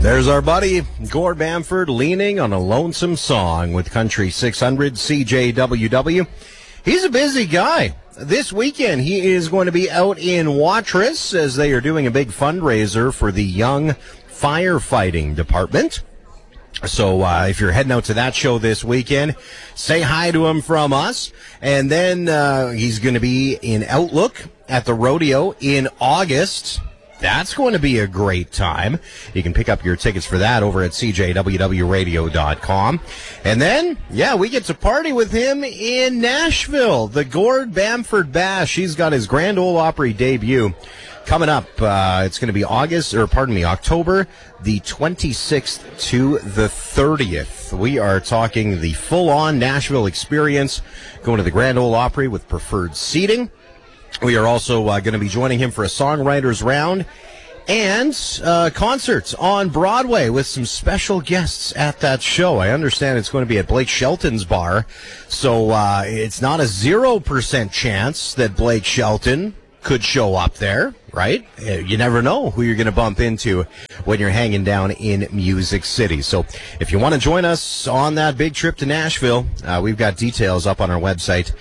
There's our buddy, Gord Bamford, leaning on a lonesome song with Country 600 CJWW. He's a busy guy. This weekend, he is going to be out in Watrous as they are doing a big fundraiser for the Young Firefighting Department. So if you're heading out to that show this weekend, say hi to him from us. And then he's going to be in Outlook at the rodeo in August. That's going to be a great time. You can pick up your tickets for that over at CJWWradio.com. And then, we get to party with him in Nashville, the Gord Bamford Bash. He's got his Grand Ole Opry debut coming up. It's going to be October the 26th to the 30th. We are talking the full-on Nashville experience, going to the Grand Ole Opry with preferred seating. We are also going to be joining him for a songwriters round and concerts on Broadway with some special guests at that show. I understand it's going to be at Blake Shelton's bar, so it's not a 0% chance that Blake Shelton could show up there, right? You never know who you're going to bump into when you're hanging down in Music City. So if you want to join us on that big trip to Nashville, we've got details up on our website,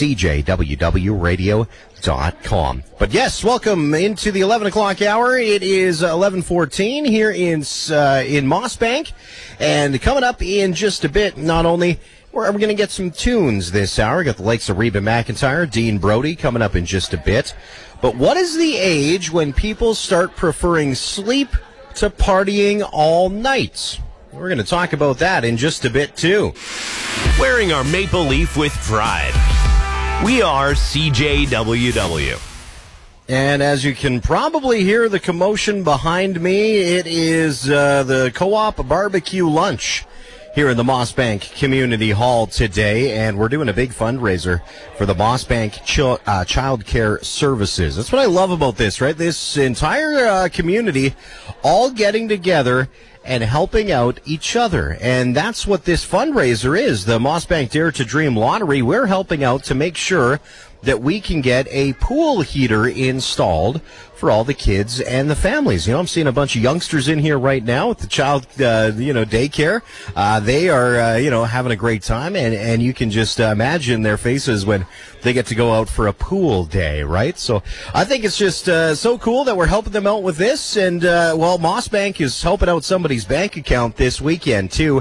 CJWWradio.com. But yes, welcome into the 11 o'clock hour. It is 11:14 here in Mossbank. And coming up in just a bit, not only we're going to get some tunes this hour. We got the likes of Reba McEntire, Dean Brody coming up in just a bit. But what is the age when people start preferring sleep to partying all night? We're going to talk about that in just a bit, too. Wearing our maple leaf with pride. We are CJWW. And as you can probably hear the commotion behind me, it is the Co-op Barbecue Lunch here in the Mossbank Community Hall today, and we're doing a big fundraiser for the Mossbank Child Care Services. That's what I love about this, right? This entire community all getting together and helping out each other. And that's what this fundraiser is, the Mossbank Dare to Dream Lottery. We're helping out to make sure that we can get a pool heater installed for all the kids and the families. You know, I'm seeing a bunch of youngsters in here right now at the child, daycare. They are, having a great time, and you can just imagine their faces when they get to go out for a pool day, right? So I think it's just so cool that we're helping them out with this. And, Mossbank is helping out somebody's bank account this weekend, too.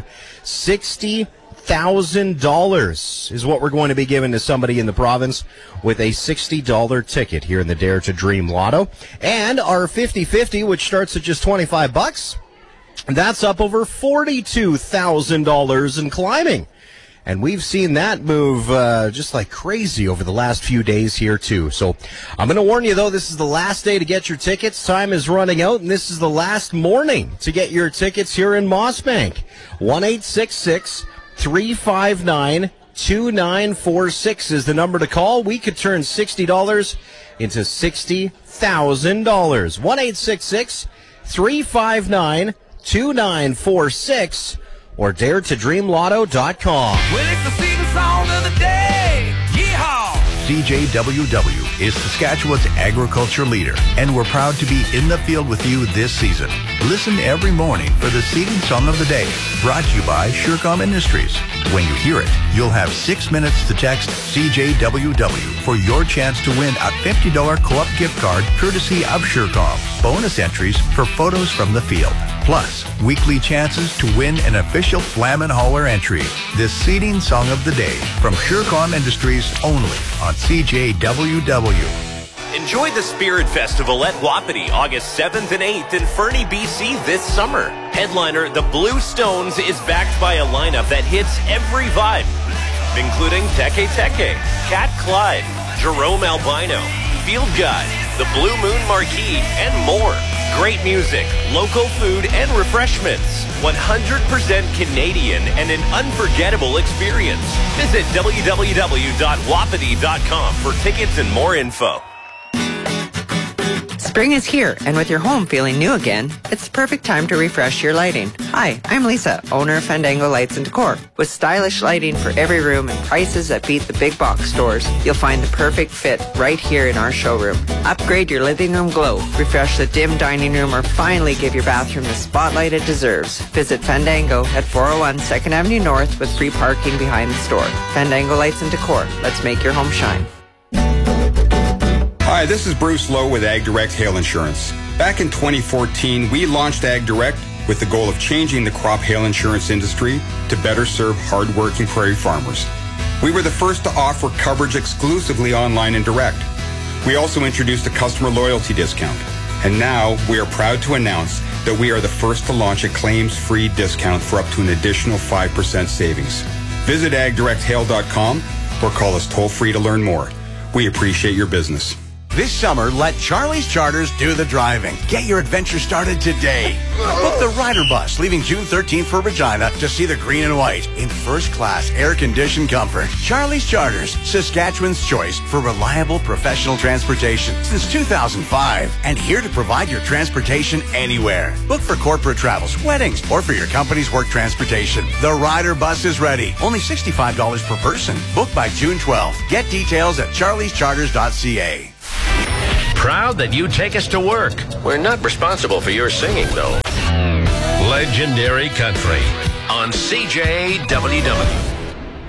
$60,000 is what we're going to be giving to somebody in the province with a $60 ticket here in the Dare to Dream Lotto. And our 50-50, which starts at just $25, that's up over $42,000 and climbing. And we've seen that move just like crazy over the last few days here, too. So I'm going to warn you, though, this is the last day to get your tickets. Time is running out, and this is the last morning to get your tickets here in Mossbank. 1-866-359-2946 is the number to call. We could turn $60 into $60,000. 1-866-359-2946 or daretodreamlotto.com. Well, it's the season song of the day. Yeehaw! CJWW is Saskatchewan's agriculture leader, and we're proud to be in the field with you this season. Listen every morning for the seeding song of the day, brought to you by Surecom Industries. When you hear it, you'll have 6 minutes to text CJWW for your chance to win a $50 co-op gift card courtesy of Surecom. Bonus entries for photos from the field. Plus, weekly chances to win an official Flam and Holler entry. The seeding song of the day from Surecom Industries only on CJWW. Enjoy the Spirit Festival at Wapiti August 7th and 8th in Fernie, BC this summer. Headliner The Blue Stones is backed by a lineup that hits every vibe, including Teke Teke, Cat Clyde, Jerome Albino, Field Guide, The Blue Moon Marquee, and more. Great music, local food, and refreshments. 100% Canadian and an unforgettable experience. Visit www.wapiti.com for tickets and more info. Spring is here, and with your home feeling new again, it's the perfect time to refresh your lighting. Hi, I'm Lisa, owner of Fandango Lights and Decor. With stylish lighting for every room and prices that beat the big box stores, you'll find the perfect fit right here in our showroom. Upgrade your living room glow, refresh the dim dining room, or finally give your bathroom the spotlight it deserves. Visit Fandango at 401 2nd Avenue North with free parking behind the store. Fandango Lights and Decor. Let's make your home shine. Hi, this is Bruce Lowe with Ag Direct Hail Insurance. Back in 2014, we launched Ag Direct with the goal of changing the crop hail insurance industry to better serve hard-working prairie farmers. We were the first to offer coverage exclusively online and direct. We also introduced a customer loyalty discount. And now we are proud to announce that we are the first to launch a claims-free discount for up to an additional 5% savings. Visit agdirecthail.com or call us toll-free to learn more. We appreciate your business. This summer, let Charlie's Charters do the driving. Get your adventure started today. Book the Rider Bus leaving June 13th for Regina to see the green and white in first-class air-conditioned comfort. Charlie's Charters, Saskatchewan's choice for reliable professional transportation since 2005, and here to provide your transportation anywhere. Book for corporate travels, weddings, or for your company's work transportation. The Rider Bus is ready. Only $65 per person. Book by June 12th. Get details at charliescharters.ca. Proud that you take us to work. We're not responsible for your singing, though. Legendary Country on CJWW.